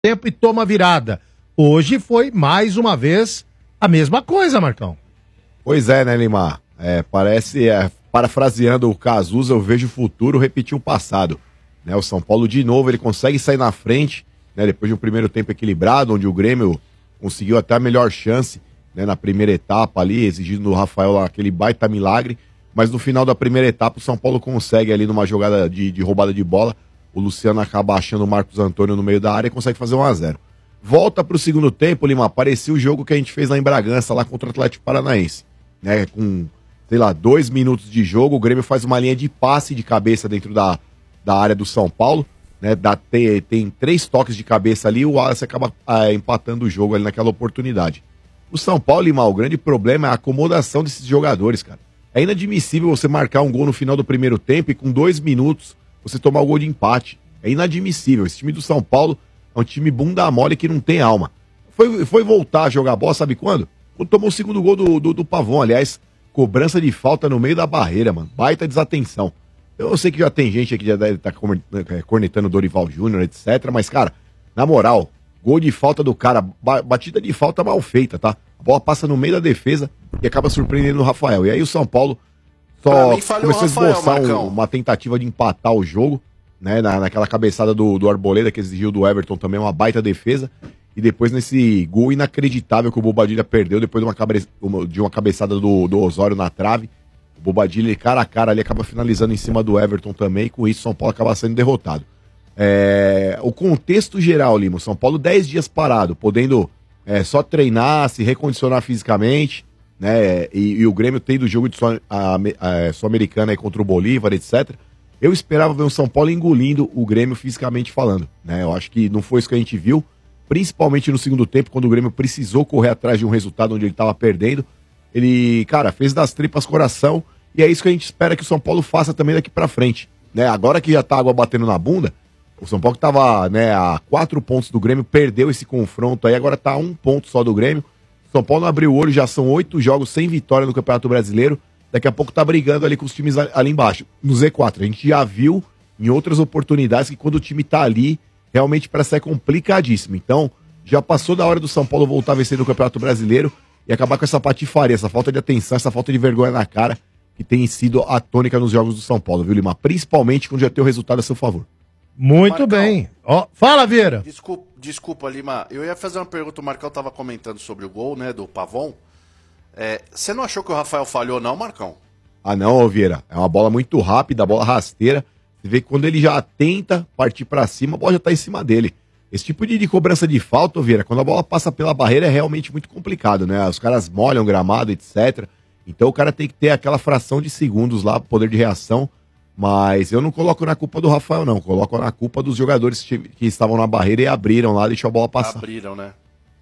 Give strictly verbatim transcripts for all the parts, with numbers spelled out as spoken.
tempo e toma virada. Hoje foi, mais uma vez, a mesma coisa, Marcão. Pois é, né, Limar? É, parece, é, parafraseando o Cazuza, eu vejo o futuro repetir o passado. Né, o São Paulo, de novo, ele consegue sair na frente, né, depois de um primeiro tempo equilibrado, onde o Grêmio conseguiu até a melhor chance, né, na primeira etapa ali, exigindo do Rafael aquele baita milagre, mas no final da primeira etapa o São Paulo consegue ali numa jogada de, de roubada de bola, o Luciano acaba achando o Marcos Antônio no meio da área e consegue fazer um a zero. Volta pro segundo tempo, Lima, parecia o jogo que a gente fez lá em Bragança, lá contra o Atlético Paranaense, né, com, sei lá, dois minutos de jogo, o Grêmio faz uma linha de passe de cabeça dentro da, da área do São Paulo, né, dá, tem, tem três toques de cabeça ali, o Wallace acaba ah, empatando o jogo ali naquela oportunidade. O São Paulo, Lima, o grande problema é a acomodação desses jogadores, cara. É inadmissível você marcar um gol no final do primeiro tempo e com dois minutos você tomar o gol de empate. É inadmissível. Esse time do São Paulo é um time bunda mole que não tem alma. Foi, foi voltar a jogar bola, sabe quando? Quando tomou o segundo gol do, do, do Pavon, aliás, cobrança de falta no meio da barreira, mano. Baita desatenção. Eu sei que já tem gente aqui que já deve estar cornetando o Dorival Júnior, etcétera. Mas, cara, na moral, gol de falta do cara, batida de falta mal feita, tá? A bola passa no meio da defesa e acaba surpreendendo o Rafael. E aí o São Paulo só começou a esboçar um, uma tentativa de empatar o jogo, né? Na, naquela cabeçada do, do Arboleda, que exigiu do Everton também, uma baita defesa. E depois nesse gol inacreditável que o Bobadilha perdeu, depois de uma, cabe, uma, de uma cabeçada do, do Osório na trave. O Bobadilha, cara a cara ali, acaba finalizando em cima do Everton também. E com isso o São Paulo acaba sendo derrotado. É, o contexto geral, Lima, o São Paulo dez dias parado, podendo é, só treinar, se recondicionar fisicamente, né? E, e o Grêmio tendo o jogo de Sul-Americana contra o Bolívar, etcétera. Eu esperava ver o São Paulo engolindo o Grêmio fisicamente falando, né? Eu acho que não foi isso que a gente viu, principalmente no segundo tempo, quando o Grêmio precisou correr atrás de um resultado onde ele estava perdendo. Ele, cara, fez das tripas coração, e é isso que a gente espera que o São Paulo faça também daqui pra frente, né? Agora que já tá água batendo na bunda, o São Paulo que tava, né, a quatro pontos do Grêmio, perdeu esse confronto aí, agora tá a um ponto só do Grêmio. O São Paulo não abriu o olho, já são oito jogos sem vitória no Campeonato Brasileiro. Daqui a pouco tá brigando ali com os times ali embaixo, no Z quatro. A gente já viu em outras oportunidades que quando o time tá ali, realmente para ser complicadíssimo. Então, já passou da hora do São Paulo voltar a vencer no Campeonato Brasileiro e acabar com essa patifaria, essa falta de atenção, essa falta de vergonha na cara que tem sido a tônica nos jogos do São Paulo, viu, Lima? Principalmente quando já tem o resultado a seu favor. Muito Marcão, bem. Ó, fala, Vieira. Desculpa, desculpa, Lima. Eu ia fazer uma pergunta, o Marcão tava comentando sobre o gol, né, do Pavon. É, você não achou que o Rafael falhou, não, Marcão? Ah, não, Vieira. É uma bola muito rápida, bola rasteira. Você vê que quando ele já tenta partir pra cima, a bola já tá em cima dele. Esse tipo de, de cobrança de falta, Vieira, quando a bola passa pela barreira é realmente muito complicado, né? Os caras molham o gramado, etcétera. Então o cara tem que ter aquela fração de segundos lá, poder de reação. Mas eu não coloco na culpa do Rafael, não. Coloco na culpa dos jogadores que, que estavam na barreira e abriram lá, deixou a bola passar. Abriram, né?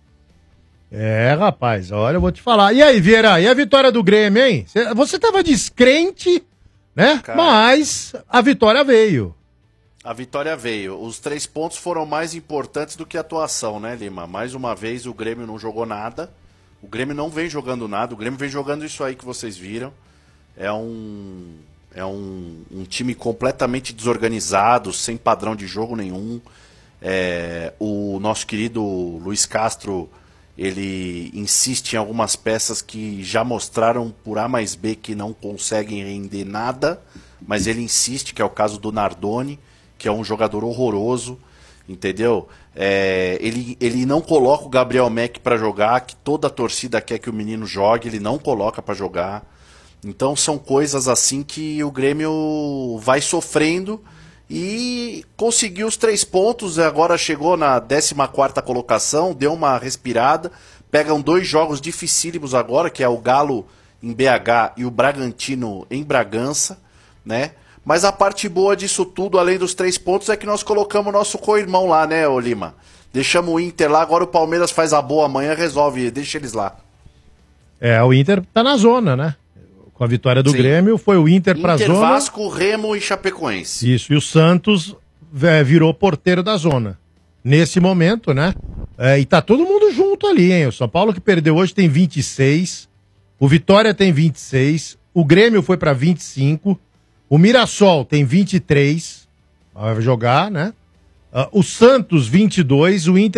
É, rapaz, olha, eu vou te falar. E aí, Vieira, e a vitória do Grêmio, hein? Você tava descrente, né? Cara, mas a vitória veio. A vitória veio. Os três pontos foram mais importantes do que a atuação, né, Lima? Mais uma vez o Grêmio não jogou nada. O Grêmio não vem jogando nada. O Grêmio vem jogando isso aí que vocês viram. É um... É um, um time completamente desorganizado, sem padrão de jogo nenhum. É, o nosso querido Luiz Castro, ele insiste em algumas peças que já mostraram por A mais B que não conseguem render nada, mas ele insiste, que é o caso do Nardoni, que é um jogador horroroso, entendeu? É, ele, ele não coloca o Gabriel Mack para jogar, que toda a torcida quer que o menino jogue, ele não coloca para jogar. Então são coisas assim que o Grêmio vai sofrendo e conseguiu os três pontos, agora chegou na décima quarta colocação, deu uma respirada, pegam dois jogos dificílimos agora, que é o Galo em B H e o Bragantino em Bragança, né? Mas a parte boa disso tudo, além dos três pontos, é que nós colocamos o nosso co-irmão lá, né, ô Lima? Deixamos o Inter lá, agora o Palmeiras faz a boa amanhã, resolve, deixa eles lá. É, o Inter tá na zona, né? Com a vitória do Sim. Grêmio, foi o Inter pra Inter, zona. Vasco, Remo e Chapecoense. Isso, e o Santos é, virou porteiro da zona. Nesse momento, né? É, e tá todo mundo junto ali, hein? O São Paulo que perdeu hoje tem vinte e seis, o Vitória tem vinte e seis, o Grêmio foi pra vinte e cinco, o Mirassol tem vinte e três, vai jogar, né? Uh, o Santos, vinte e dois, o Inter